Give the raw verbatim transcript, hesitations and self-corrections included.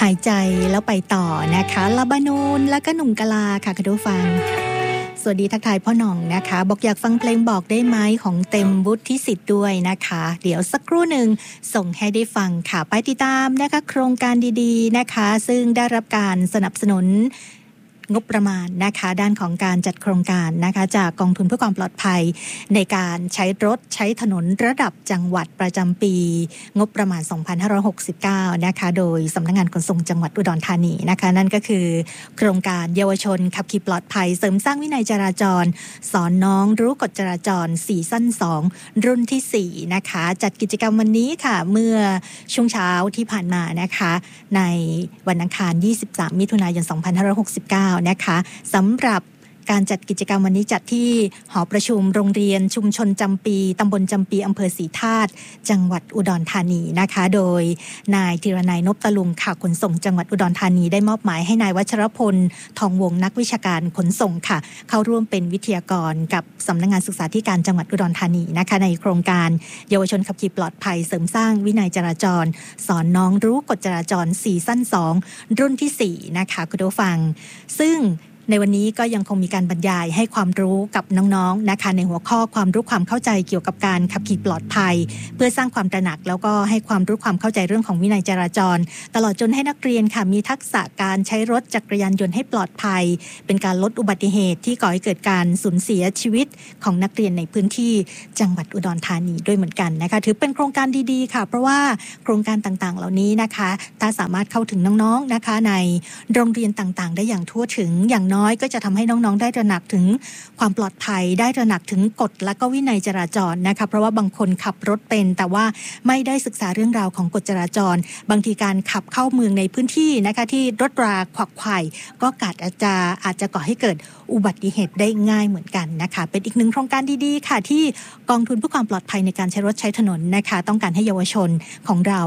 ายใจแล้วไปต่อนะคะลาบานูนแล้วก็หนุ่มกะลาค่ะคุณผู้ฟังสวัสดีทักทายพ่อหน่องนะคะบอกอยากฟังเพลงบอกได้ไหมของเต็มวุฒิสิทธิ์ด้วยนะคะเดี๋ยวสักครู่หนึ่งส่งให้ได้ฟังค่ะไปติดตามนะคะโครงการดีๆนะคะซึ่งได้รับการสนับสนุนงบประมาณนะคะด้านของการจัดโครงการนะคะจากกองทุนเพื่อความปลอดภัยในการใช้รถใช้ถนนระดับจังหวัดประจำปีงบประมาณสองพันห้าร้อยหกสิบเก้านะคะโดยสำนักงานขนส่งจังหวัดอุดรธานีนะคะนั่นก็คือโครงการเยาวชนขับขี่ปลอดภัยเสริมสร้างวินัยจราจรสอนน้องรู้กฎจราจรซีซั่นสองรุ่นที่สี่นะคะจัดกิจกรรมวันนี้ค่ะเมื่อช่วงเช้าที่ผ่านมานะคะในวันอังคารยี่สิบสามมิถุนายนสองพันห้าร้อยหกสิบเก้านะคะสำหรับการจัดกิจกรรมวันนี้จัดที่หอประชุมโรงเรียนชุมชนจำปีตำบลจำปีอำเภอศรีธาตุจังหวัดอุดรธานีนะคะโดยนายธีรนัยนพตะลุงข่าวขนส่งจังหวัดอุดรธานีได้มอบหมายให้นายวัชรพลทองวงนักวิชาการขนส่งค่ะเข้าร่วมเป็นวิทยากรกับสำนักงานศึกษาธิการจังหวัดอุดรธานีนะคะในโครงการเยาวชนขับขี่ปลอดภัยเสริมสร้างวินัยจราจรสอนน้องรู้กฎจราจรซีซั่นสองรุ่นที่สี่นะคะคุณผู้ฟังซึ่งในวันนี้ก็ยังคงมีการบรรยายให้ความรู้กับน้องๆนะคะในหัวข้อความรู้ความเข้าใจเกี่ยวกับการขับขี่ปลอดภัยเพื่อสร้างความตระหนักแล้วก็ให้ความรู้ความเข้าใจเรื่องของวินัยจราจรตลอดจนให้นักเรียนค่ะมีทักษะการใช้รถจักรยานยนต์ให้ปลอดภัยเป็นการลดอุบัติเหตุที่ก่อให้เกิดการสูญเสียชีวิตของนักเรียนในพื้นที่จังหวัดอุดรธานีด้วยเหมือนกันนะคะถือเป็นโครงการดีๆค่ะเพราะว่าโครงการต่างๆเหล่านี้นะคะถ้าสามารถเข้าถึงน้องๆนะคะในโรงเรียนต่างๆได้อย่างทั่วถึงอย่างน้อยก็จะทำให้น้องๆได้ตระหนักถึงความปลอดภัยได้ตระหนักถึงกฎและก็วินัยจราจรนะคะเพราะว่าบางคนขับรถเป็นแต่ว่าไม่ได้ศึกษาเรื่องราวของกฎจราจรบางทีการขับเข้าเมืองในพื้นที่นะคะที่รถราขวักไขว่ก็อาจจะอาจจะก่อให้เกิดอุบัติเหตุได้ง่ายเหมือนกันนะคะเป็นอีกหนึ่งโครงการดีๆค่ะที่กองทุนเพื่อความปลอดภัยในการใช้รถใช้ถนนนะคะต้องการให้เยาวชนของเรา